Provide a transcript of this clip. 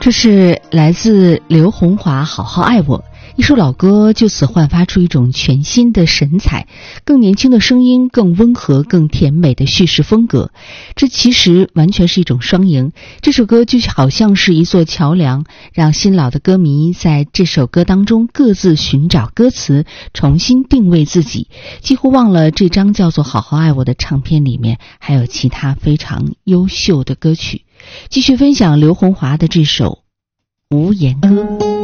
这是来自刘洪华《好好爱我》一首老歌，就此焕发出一种全新的神采，更年轻的声音，更温和更甜美的叙事风格。这其实完全是一种双赢。这首歌就好像是一座桥梁，让新老的歌迷在这首歌当中各自寻找歌词，重新定位自己，几乎忘了这张叫做《好好爱我》的唱片里面还有其他非常优秀的歌曲。继续分享刘洪华的这首《无言歌》。